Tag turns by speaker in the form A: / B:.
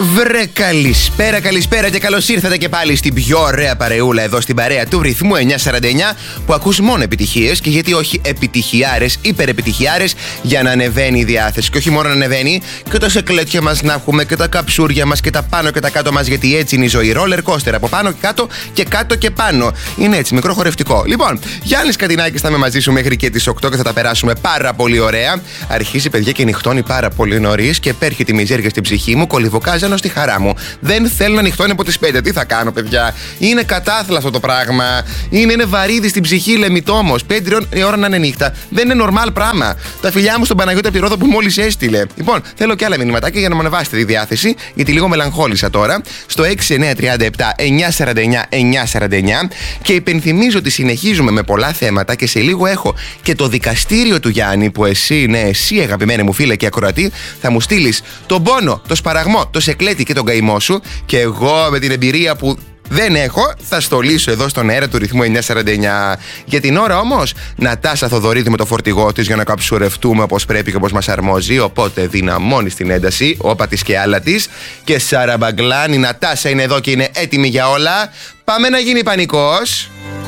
A: Βρε καλησπέρα και καλώς ήρθατε και πάλι στην πιο ωραία παρεούλα εδώ στην παρέα του ρυθμού 949 που ακούς μόνο επιτυχίες και γιατί όχι επιτυχιάρες, υπερεπιτυχιάρες για να ανεβαίνει η διάθεση. Και όχι μόνο να ανεβαίνει, και τα σεκλέτια μας να έχουμε και τα καψούρια μας και τα πάνω και τα κάτω μας, γιατί έτσι είναι η ζωή. Ρόλερ κόστερ από πάνω και κάτω και κάτω και πάνω. Είναι έτσι, μικρό χορευτικό. Λοιπόν, Γιάννης Κατινάκης θα είμαι μαζί σου μέχρι και τις 8 και θα τα περάσουμε πάρα πολύ ωραία. Αρχίζει, παιδιά, και νυχτώνει πάρα πολύ νωρίς και επέρχεται η μιζέρια στην ψυχή μου, κολυβοκάζανο στη χαρά μου. Δεν θέλω να νυχτώνει από τις 5. Τι θα κάνω, παιδιά? Είναι κατάθλα αυτό το πράγμα. Είναι βαρύδι στην ψυχή, λεμιτόμος. 5 η ώρα να είναι νύχτα. Δεν είναι normal πράγμα. Τα φιλιά μου στον Παναγιώτη από τη Ρόδο που μόλις έστειλε. Λοιπόν, θέλω και άλλα μηνυματάκια για να μου ανεβάσετε τη διάθεση, γιατί λίγο μελαγχόλησα τώρα. Στο 6937 949 949 και υπενθυμίζω ότι συνεχίζουμε με πολλά θέματα και σε λίγο έχω και το δικαστήριο του Γιάννη που εσύ αγαπημένη μου φίλε και ακροατή, θα μου στείλεις τον πόνο, το σπαραγμό, το σεκλέτη και τον καημό σου και εγώ με την εμπειρία που δεν έχω θα στολίσω εδώ στον αέρα του ρυθμού 949. Για την ώρα όμως, Νατάσα Θοδωρίδη με το φορτηγό της για να καψουρευτούμε όπως πρέπει και όπως μας αρμόζει. Οπότε δυναμώνει την ένταση, όπα της και άλλα της. Και Σαραμπαγκλάν, η Νατάσα είναι εδώ και είναι έτοιμη για όλα. Πάμε να γίνει πανικός.